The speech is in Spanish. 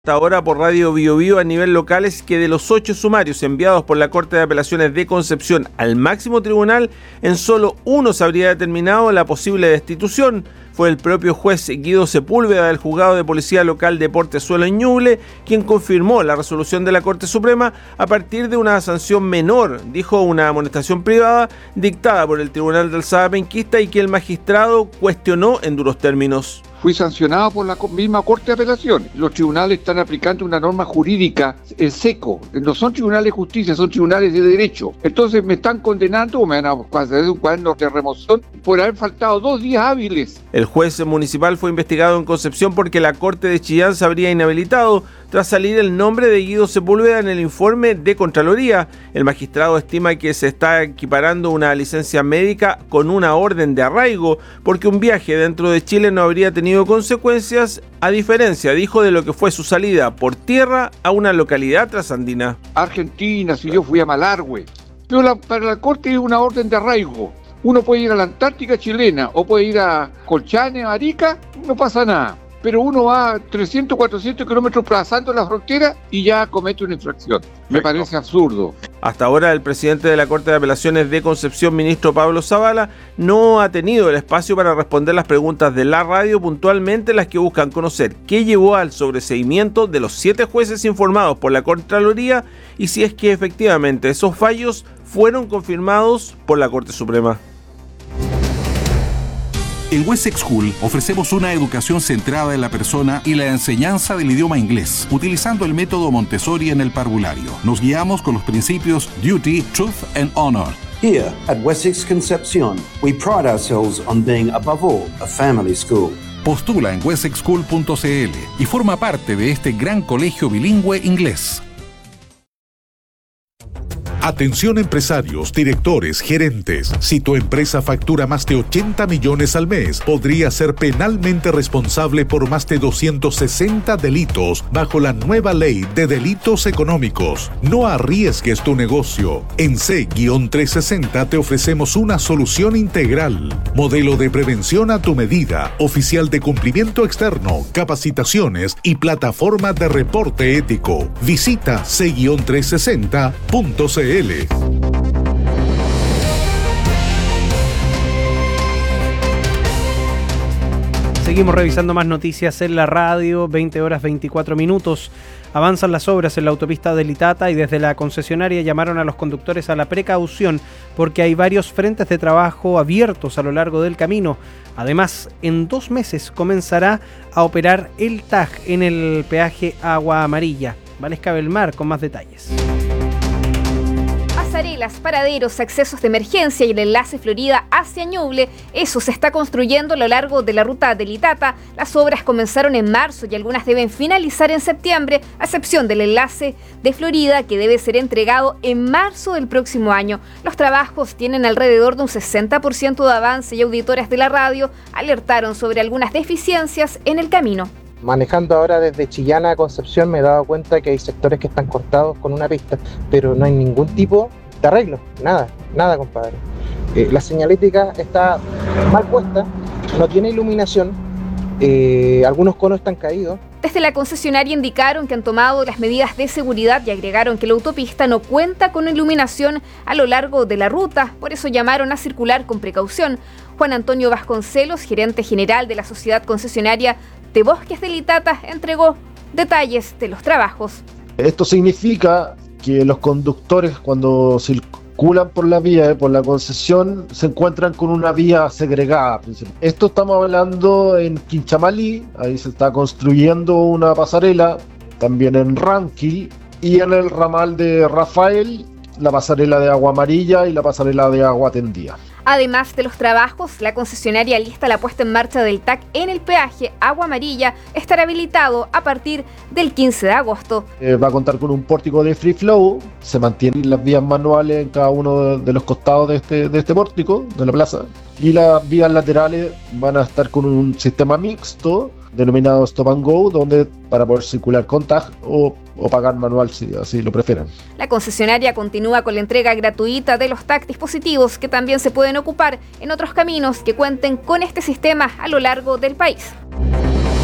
Hasta ahora por Radio Bio Bio a nivel local es que de los 8 sumarios enviados por la Corte de Apelaciones de Concepción al máximo tribunal, en solo uno se habría determinado la posible destitución. Fue el propio juez Guido Sepúlveda del Juzgado de Policía Local de Portezuelo en Ñuble quien confirmó la resolución de la Corte Suprema a partir de una sanción menor, dijo, una amonestación privada dictada por el Tribunal de Alzada Penquista y que el magistrado cuestionó en duros términos. Fui sancionado por la misma Corte de Apelaciones. Los tribunales están aplicando una norma jurídica en seco. No son tribunales de justicia, son tribunales de derecho. Entonces me están condenando o me van a hacer un cuaderno de remoción por haber faltado 2 días hábiles. El juez municipal fue investigado en Concepción porque la Corte de Chillán se habría inhabilitado tras salir el nombre de Guido Sepúlveda en el informe de Contraloría. El magistrado estima que se está equiparando una licencia médica con una orden de arraigo, porque un viaje dentro de Chile no habría tenido consecuencias, a diferencia, dijo, de lo que fue su salida por tierra a una localidad trasandina. Argentina, si yo fui a Malargüe. Pero para la Corte es una orden de arraigo. Uno puede ir a la Antártica chilena o puede ir a Colchane, a Arica, no pasa nada. Pero uno va 300, 400 kilómetros pasando la frontera y ya comete una infracción. Me parece absurdo. Hasta ahora el presidente de la Corte de Apelaciones de Concepción, ministro Pablo Zavala, no ha tenido el espacio para responder las preguntas de la radio, puntualmente las que buscan conocer qué llevó al sobreseimiento de los 7 jueces informados por la Contraloría y si es que efectivamente esos fallos fueron confirmados por la Corte Suprema. En Wessex School ofrecemos una educación centrada en la persona y la enseñanza del idioma inglés, utilizando el método Montessori en el parvulario. Nos guiamos con los principios Duty, Truth and Honor. Here at Wessex Concepción, we pride ourselves on being above all a family school. Postula en wessexschool.cl y forma parte de este gran colegio bilingüe inglés. Atención empresarios, directores, gerentes. Si tu empresa factura más de 80 millones al mes, podría ser penalmente responsable por más de 260 delitos bajo la nueva ley de delitos económicos. No arriesgues tu negocio. En C-360 te ofrecemos una solución integral. Modelo de prevención a tu medida, oficial de cumplimiento externo, capacitaciones y plataforma de reporte ético. Visita C-360.cl. Seguimos revisando más noticias en la radio, 20 horas 24 minutos. Avanzan las obras en la autopista de Litata y desde la concesionaria llamaron a los conductores a la precaución porque hay varios frentes de trabajo abiertos a lo largo del camino. Además, en 2 meses comenzará a operar el TAG en el peaje Agua Amarilla. Valesca Belmar con más detalles. Pasarelas, paraderos, accesos de emergencia y el enlace Florida hacia Ñuble, eso se está construyendo a lo largo de la ruta de Litata. Las obras comenzaron en marzo y algunas deben finalizar en septiembre, a excepción del enlace de Florida que debe ser entregado en marzo del próximo año. Los trabajos tienen alrededor de un 60% de avance y auditores de la radio alertaron sobre algunas deficiencias en el camino. Manejando ahora desde Chillán a Concepción me he dado cuenta que hay sectores que están cortados con una pista, pero no hay ningún tipo de arreglo, nada, compadre. La señalética está mal puesta, no tiene iluminación, algunos conos están caídos. Desde la concesionaria indicaron que han tomado las medidas de seguridad y agregaron que la autopista no cuenta con iluminación a lo largo de la ruta, por eso llamaron a circular con precaución. Juan Antonio Vasconcelos, gerente general de la sociedad concesionaria de Bosques de Litata, entregó detalles de los trabajos. Esto significa que los conductores cuando circulan por la vía, por la concesión, se encuentran con una vía segregada. Esto estamos hablando en Quinchamalí, ahí se está construyendo una pasarela, también en Ranqui y en el ramal de Rafael, la pasarela de Agua Amarilla y la pasarela de Agua Tendida. Además de los trabajos, la concesionaria lista la puesta en marcha del TAC en el peaje Agua Amarilla estará habilitado a partir del 15 de agosto. Va a contar con un pórtico de free flow, se mantienen las vías manuales en cada uno de los costados de este pórtico, de la plaza, y las vías laterales van a estar con un sistema mixto denominado Stop and Go, donde para poder circular con tag o pagar manual si así lo prefieren. La concesionaria continúa con la entrega gratuita de los TAC dispositivos que también se pueden ocupar en otros caminos que cuenten con este sistema a lo largo del país.